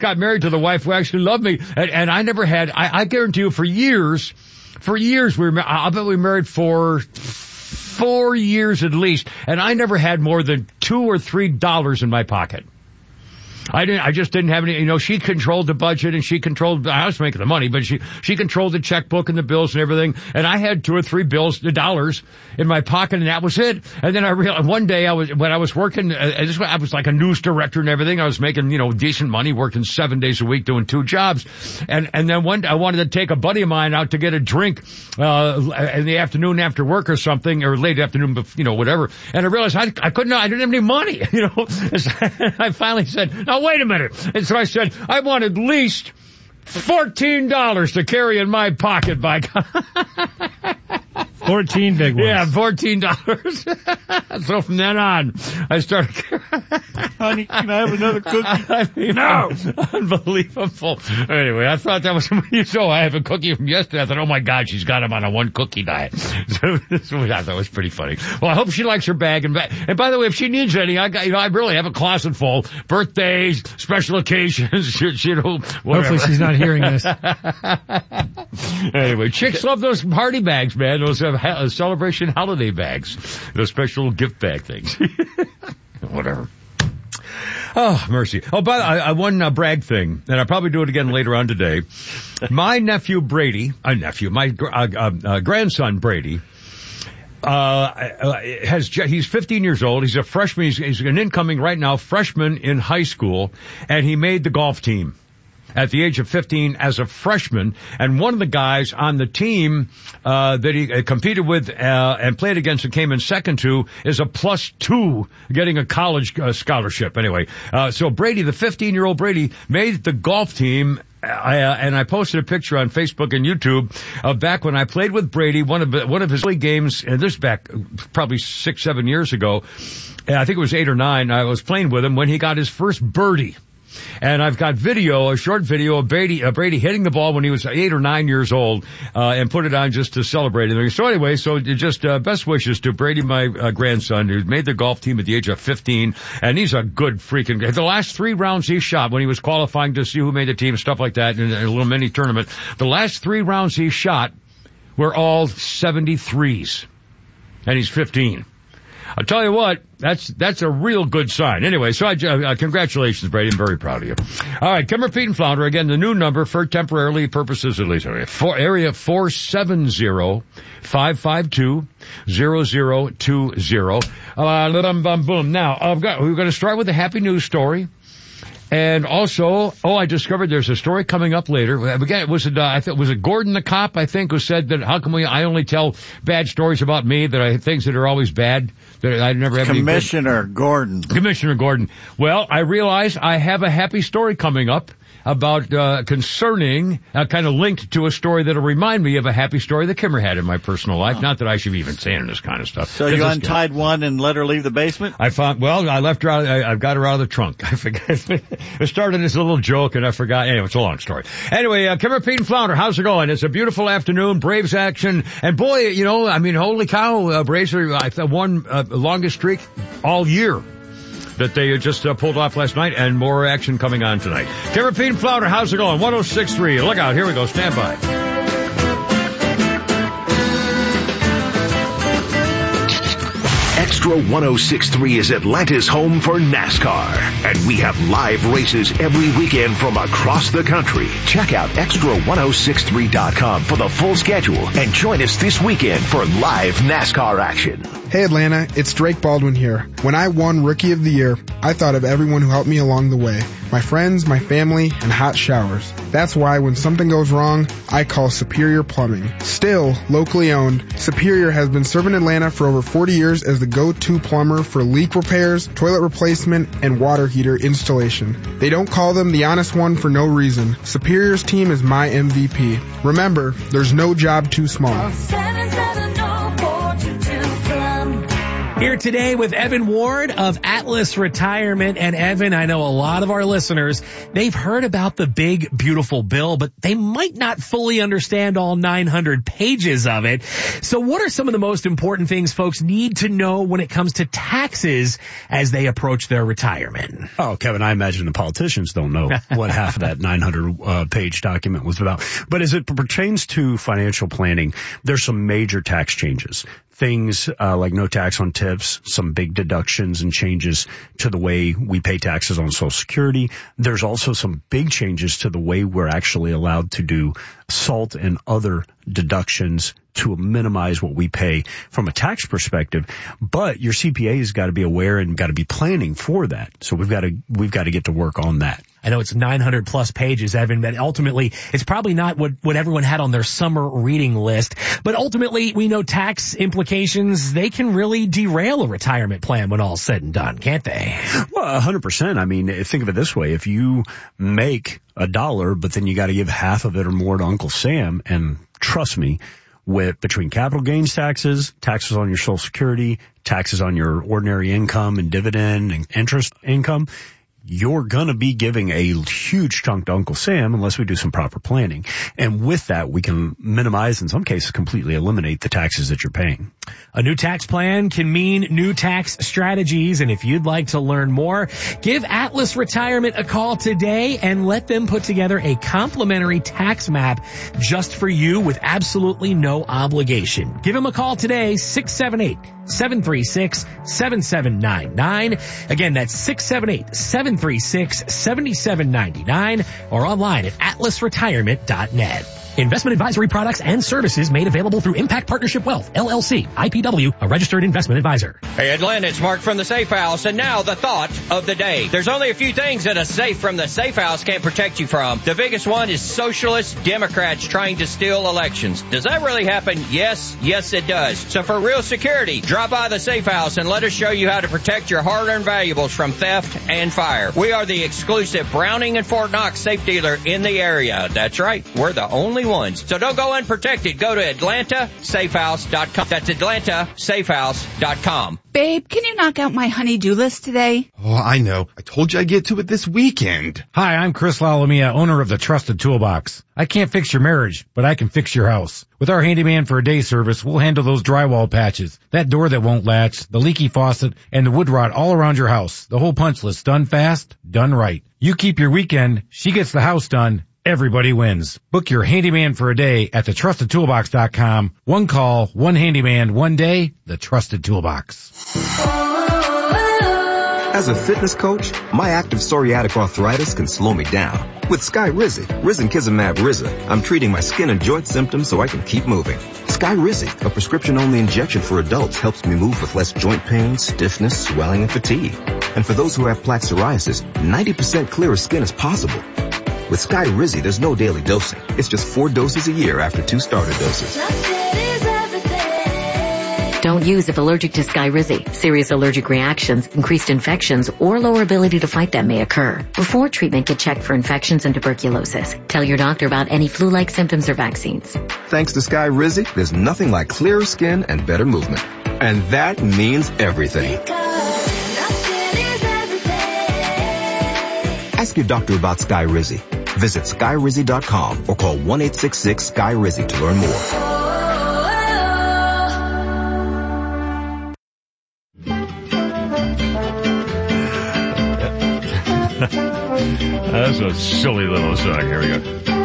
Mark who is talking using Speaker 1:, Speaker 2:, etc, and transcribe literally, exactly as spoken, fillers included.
Speaker 1: got married to the wife who actually loved me, and, and I never had, I, I guarantee you for years, for years we were, I bet we were married for four years at least, and I never had more than two or three dollars in my pocket. I didn't, I just didn't have any, you know, she controlled the budget and she controlled, I was making the money, but she, she controlled the checkbook and the bills and everything. And I had two or three bills, the dollars in my pocket, and that was it. And then I realized one day I was, when I was working, uh, this, I was like a news director and everything. I was making, you know, decent money, working seven days a week doing two jobs. And, and then one, I wanted to take a buddy of mine out to get a drink, uh, in the afternoon after work or something, or late afternoon, you know, whatever. And I realized I, I couldn't, I didn't have any money, you know. I finally said, now wait a minute. And so I said, I want at least fourteen dollars to carry in my pocket, by God.
Speaker 2: Fourteen big ones.
Speaker 1: Yeah, fourteen dollars. So from then on, I started.
Speaker 2: Honey, can I have another cookie?
Speaker 1: I mean, no, unbelievable. Anyway, I thought that was so. I have a cookie from yesterday. I thought, oh my God, she's got him on a one cookie diet. So this was, I thought it was pretty funny. Well, I hope she likes her bag. And and by the way, if she needs any, I got, you know, I really have a closet full. Birthdays, special occasions, you know, whatever.
Speaker 2: Hopefully she's not hearing this.
Speaker 1: Anyway, chicks love those party bags, man. Those uh, celebration holiday bags, those special gift bag things. Whatever. Oh, mercy. Oh, by the way, I, one uh, brag thing, and I'll probably do it again later on today. My nephew Brady, uh, nephew, my uh, uh, uh, grandson Brady, uh, has, he's fifteen years old. He's a freshman. He's, he's an incoming right now freshman in high school, and he made the golf team at the age of fifteen as a freshman. And one of the guys on the team uh that he uh, competed with uh, and played against and came in second to is a plus two getting a college uh, scholarship. Anyway, uh so Brady, the fifteen-year-old Brady, made the golf team. I, uh, and I posted a picture on Facebook and YouTube uh, back when I played with Brady, one of one of his early games, and this back probably six, seven years ago. And I think it was eight or nine. I was playing with him when he got his first birdie. And I've got video, a short video of Brady, uh, Brady hitting the ball when he was eight or nine years old, uh, and put it on just to celebrate it. So anyway, so just, uh, best wishes to Brady, my uh, grandson, who made the golf team at the age of fifteen. And he's a good freaking guy. The last three rounds he shot when he was qualifying to see who made the team, stuff like that, in a little mini tournament. The last three rounds he shot were all seventy-threes. And he's fifteen. I'll tell you what, that's that's a real good sign. Anyway, so I, uh, congratulations, Brady. I'm very proud of you. All right, Kimmer, Pete, and Flounder. Again, the new number for temporarily purposes at least. For area four seven zero, five five two, zero zero two zero. Uh, boom. Now, I've got, we're going to start with a happy news story. And also, oh, I discovered there's a story coming up later. Again, was it, uh, I thought, was it Gordon the cop, I think, who said that how come we, I only tell bad stories about me, that I, things that are always bad, that I never have
Speaker 3: Commissioner
Speaker 1: any good...
Speaker 3: Gordon.
Speaker 1: Commissioner Gordon. Well, I realize I have a happy story coming up about, uh, concerning, uh, kind of linked to a story that'll remind me of a happy story that Kimmer had in my personal life. Oh. Not that I should be even saying this kind of stuff.
Speaker 3: So you untied guy. one and let her leave the basement?
Speaker 1: I found, well, I left her out, I, I've got her out of the trunk. I forgot. It started as a little joke and I forgot. Anyway, it's a long story. Anyway, uh, Kimmer, Pete, and Flounder, how's it going? It's a beautiful afternoon, Braves action, and boy, you know, I mean, holy cow, uh, Braves are, I thought, one, uh, longest streak all year that they just uh, pulled off last night, and more action coming on tonight. Kimmer, Pete, and Flounder, how's it going? one oh six point three. Look out. Here we go. Stand by.
Speaker 4: Extra one oh six point three is Atlanta's home for NASCAR. And we have live races every weekend from across the country. Check out extra one oh six point three dot com for the full schedule and join us this weekend for live NASCAR action.
Speaker 5: Hey Atlanta, it's Drake Baldwin here. When I won Rookie of the Year, I thought of everyone who helped me along the way. My friends, my family, and hot showers. That's why when something goes wrong, I call Superior Plumbing. Still locally owned, Superior has been serving Atlanta for over forty years as the go-to plumber for leak repairs, toilet replacement, and water heater installation. They don't call them the honest one for no reason. Superior's team is my M V P. Remember, there's no job too small.
Speaker 6: Here today with Evan Ward of Atlas Retirement. And Evan, I know a lot of our listeners, they've heard about the big, beautiful bill, but they might not fully understand all nine hundred pages of it. So what are some of the most important things folks need to know when it comes to taxes as they approach their retirement?
Speaker 7: Oh, Kevin, I imagine the politicians don't know what half of that nine hundred uh, page document was about. But as it pertains to financial planning, there's some major tax changes. Things uh, like no tax on tips, some big deductions and changes to the way we pay taxes on Social Security. There's also some big changes to the way we're actually allowed to do SALT and other deductions to minimize what we pay from a tax perspective. But your C P A has got to be aware and got to be planning for that. So we've got to we've got to get to work on that.
Speaker 6: I know it's nine hundred plus pages, Evan, but ultimately it's probably not what, what everyone had on their summer reading list. But ultimately, we know tax implications, they can really derail a retirement plan when all's said and done, can't they?
Speaker 7: Well, one hundred percent. I mean, think of it this way. If you make a dollar, but then you got to give half of it or more to Uncle Sam, and trust me, with between capital gains taxes, taxes on your Social Security, taxes on your ordinary income and dividend and interest income, you're going to be giving a huge chunk to Uncle Sam unless we do some proper planning. And with that, we can minimize, in some cases, completely eliminate the taxes that you're paying.
Speaker 6: A new tax plan can mean new tax strategies. And if you'd like to learn more, give Atlas Retirement a call today and let them put together a complimentary tax map just for you with absolutely no obligation. Give them a call today, six seven eight, seven three six, seven seven nine nine. Again, that's six seven eight, seven three six, seven seven nine nine or online at atlas retirement dot net. Investment advisory products and services made available through Impact Partnership Wealth, L L C, I P W, a registered investment advisor.
Speaker 8: Hey, Atlanta, it's Mark from the Safe House, and now the thought of the day. There's only a few things that a safe from the Safe House can't protect you from. The biggest one is socialist Democrats trying to steal elections. Does that really happen? Yes, yes it does. So for real security, drop by the Safe House and let us show you how to protect your hard-earned valuables from theft and fire. We are the exclusive Browning and Fort Knox safe dealer in the area. That's right, we're the only ones. So don't go unprotected. Go to atlanta safe house dot com. That's atlanta safe house dot com.
Speaker 9: Babe, can you knock out my honey-do list today?
Speaker 10: Oh, I know. I told you I'd get to it this weekend.
Speaker 2: Hi, I'm Chris Lalomia, owner of the Trusted Toolbox. I can't fix your marriage, but I can fix your house. With our handyman for a day service, we'll handle those drywall patches, that door that won't latch, the leaky faucet, and the wood rot all around your house. The whole punch list, done fast, done right. You keep your weekend, she gets the house done. Everybody wins. Book your handyman for a day at the trusted toolbox dot com. One call, one handyman, one day, the Trusted Toolbox.
Speaker 11: As a fitness coach, my active psoriatic arthritis can slow me down. With Skyrizi, Risankizumab Riza, I'm treating my skin and joint symptoms so I can keep moving. Skyrizi, a prescription-only injection for adults, helps me move with less joint pain, stiffness, swelling, and fatigue. And for those who have plaque psoriasis, ninety percent clearer skin is possible. With Skyrizi, there's no daily dosing. It's just four doses a year after two starter doses.
Speaker 12: Don't use if allergic to Skyrizi. Serious allergic reactions, increased infections, or lower ability to fight them may occur. Before treatment, get checked for infections and tuberculosis. Tell your doctor about any flu-like symptoms or vaccines.
Speaker 11: Thanks to Skyrizi, there's nothing like clearer skin and better movement. And that means everything. Ask your doctor about Skyrizi. Visit skyrizi dot com or call one eight six six Sky Rizzi to learn more.
Speaker 1: That's a silly little song. Here we go.